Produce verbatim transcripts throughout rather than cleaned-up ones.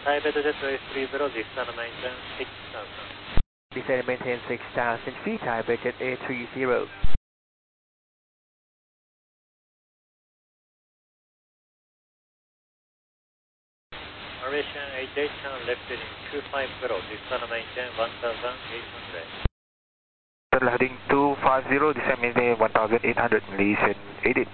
Thai Beta Jet A three zero, descend maintain six thousand. Descend maintain six thousand feet, Thai Beta Jet A three zero. Malaysian eight eight, turn left heading two five zero, descend maintain one thousand eight hundred. Turn left heading two five zero, descend maintain one thousand eight hundred, Malaysian eight eight.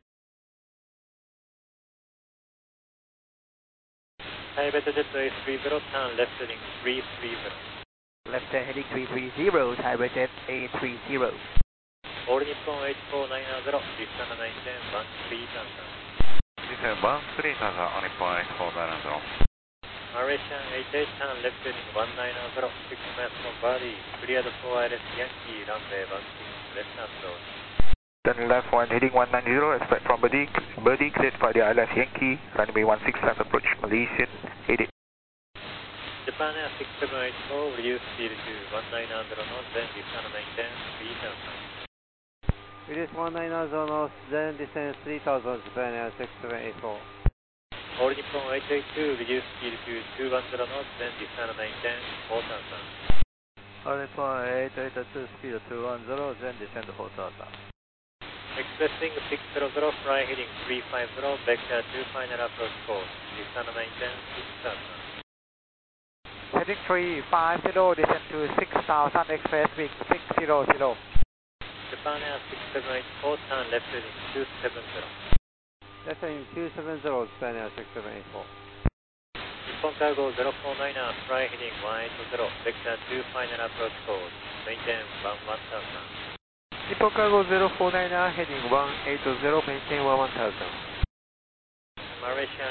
Thai Beta Jet A three zero, turn left heading three three zero. Left heading three three zero, Thai Beta Jet A three zero. All Nippon eight four nine zero, descend maintain one three thousand. Descend one three thousand on Nippon eight four nine zero. Malaysian eight eight, turn left heading one nine zero, six miles from Bali, cleared for I L S Yankee, runway one six, left approach. Turn left one heading one nine zero, expect from Birdie, Birdie cleared for the I L S Yankee, runway one six left approach, Malaysian eight eight. Japan Air six seven eight four, reduce speed to one nine zero knots, then descend maintain three thousand. Reduce one nine zero knots, then descend three thousand, Japan Air six seven eight four. All Nippon eight eight two, reduce speed to two one zero knots, then descend maintain four thousand. All Nippon eight eight two, speed two one zero, then descend four thousand. Expressing six zero zero, fly heading three five zero, vector two final approach course, descend maintain six thousand. Heading three five zero, descend to six thousand, express wind six zero zero. Japan Air six seven eight four, turn left heading two seven zero. Left heading two seven zero, Japan Air six seven eight four. Nippon Cargo zero four nine, fly heading one eight zero, vector two final approach course, maintain one one thousand. Nippon Cargo zero four nine, heading one eight zero, maintain one one thousand. Malaysian